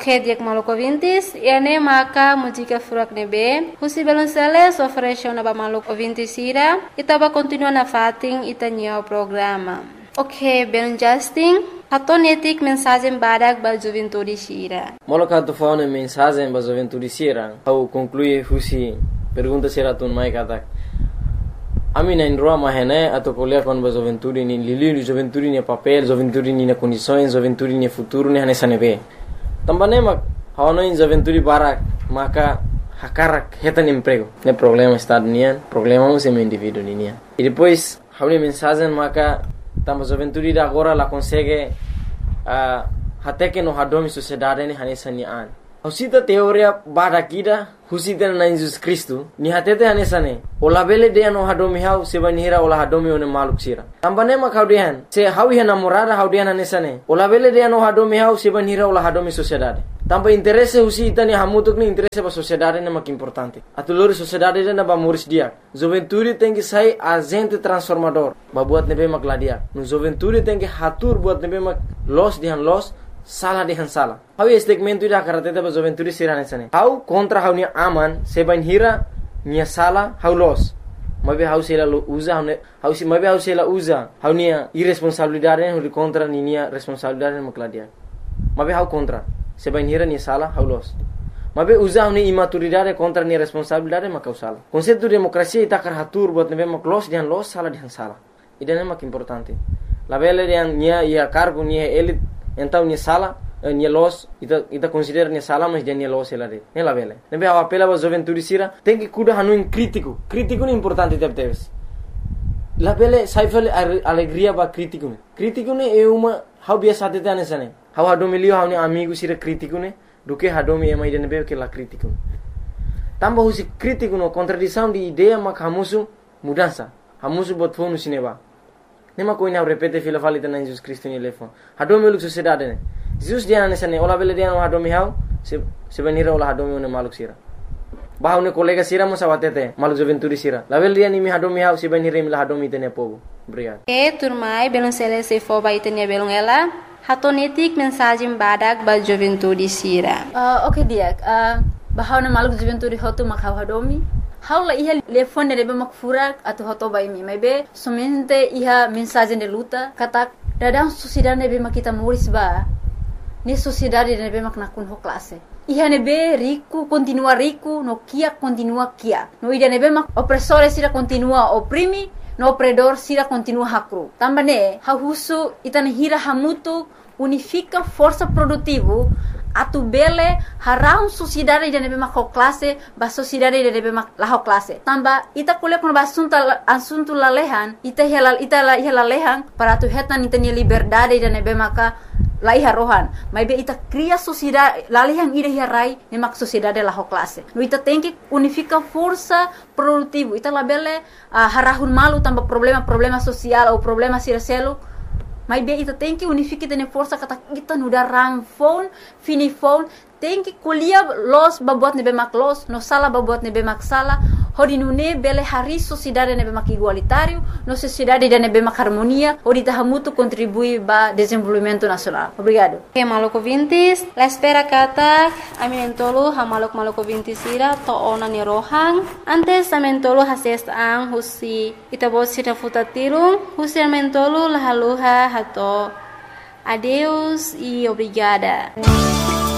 Ok, dia maluco ouvintes, e ane maka música furak nebe, husi belonceles oferece na ba maluco ouvintes ira, itaba continua na fating itanyo programa. Ok, belon Justin, hatonetik mensagem badak ba juventude sira. Moloka tu faune mensagem ba juventude sira, au conclui husi pergunta sira tun mai katak. Ami na indroa mahene atau kuliah kon ba juventude ni lili juventude ni papel, juventude ni na condições, juventude ni futuro ni hanesa nebe. Tambane mak haono in juventude barak maka hakarak hetan emprego. Ne problema está nian, problema é meu indivíduo nian. E depois haune mensagem maka tamba juventude da agora la consegue até que no hadomi sociedade ni hanesa ni an. Husita teoria badakida husita na Jesus Cristo ni hatete hanesane ola bele de no hadomi hau sebanira ola hadomi one maluk sira tambane ma kaudian se hawi hana morada haudian hanesane ola bele de no hadomi hau sebanira ola hadomi sociedade tamba interesse husita ni hamutuk ni interesse ba sociedade na mak importante atulori sociedade na ba moris dia juventude tem que sai agente transformador ba buat nebe mak ladia no juventude tem que hatur buat nebe mak los dihan los salah dihan salah. Hau segmento ida karateta ba juventude sirane sane. Hau kontra hau ni aman seban hira nia salah hau los. Mabe hau sela uza hau si mabe hau sela uza hau nia irresponsabilidade hau kontra ni nia responsabilidade makladia. Mabe hau kontra seban hira nia salah hau los. Mabe uza hau ni imaturidade kontra nia responsabilidade makau salah. Konsepto demokrasia ita karatur buat nebe maklos dihan los salah dihan salah. Idane mak importante. La bele dihan nia ia cargo nia elit então ni sala ni los ita considera ni sala mas dia ni los ela de ela vele nebe a apela ba juventude sira tem que cuidar hanu crítico ni importante teves la vele saifel alegria ba crítico ne é uma how biasa de tanesane how hadomilio how ni amigo sira crítico ne do que hadomi é mais de nebe que la crítico tamba husi crítico no contradição de ideia mak hamusu mudança hamusu bot fonu sineba nema koina repete fila falita na Jesus Cristo ni lefon hadomi luk sociedade ne Jesus dia na sane ola bele dia no hadomi hau se benira ola hadomi ne maluk sira bahau ne kolega sira mo sawatete maluk juventude sira la bele dia ni mi hadomi hau se benira mi la hadomi tene pogo obrigado turmai belon sele se fo ba itenia belon ela hatonetik mensagem badak ba juventude sira. Ok dia bahau ne maluk juventude hotu makau hadomi haula iha telefone rebe mak furak atau hoto bai mi maybe somente iha mensagem de luta kata dadang sociedade nebe mak kita muris ba ni sociedade nebe mak nakun ho classe iha nebe rico continua rico no kia continua kia no ida nebe mak opressore sira continua oprimi no opredor sira continua hakru tambane hahusu itane hira hamutu unifica força produtivo atu bele harau sociedade de nebe mak classe ba sociedade de nebe mak la classe tamba ita kuliah kon asunto lalehan ita lalehan para tu hetan ita ni liberdade de nebe maka laiha rohan mai be ita cria sociedade lalehan ida hirai ne mak sociedade la classe no ita tem que unifica força produtivo ita labele harahun malu tamba problema social ou problema siraselo mas bem, ita tem que unificar a força que kita no dar phone, fini phone, tem que colher los babot nebe mak los, no sala babot nebe mak sala, hodi nune bele hari sociedade nebe mak igualitário, no sociedade de nebe mak harmonia, hodi tahamutu contribui ba desenvolvimento nacional. Obrigado. Ok, maluco vintis, la espera kata, aminentolo ha maluco vintis ira to ona ni rohang, antes amentolo hases ang husi itabot sira futatirung, husi amentolo lahaluha hato. Adeus e obrigada.